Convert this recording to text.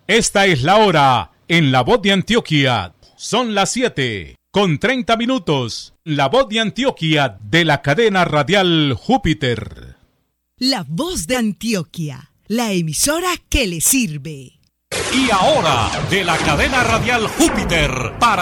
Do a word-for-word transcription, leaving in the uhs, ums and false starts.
Esta es la hora en La Voz de Antioquia. Son las siete con treinta minutos. La Voz de Antioquia de la cadena radial Júpiter. La Voz de Antioquia, la emisora que le sirve. Y ahora, de la cadena radial Júpiter para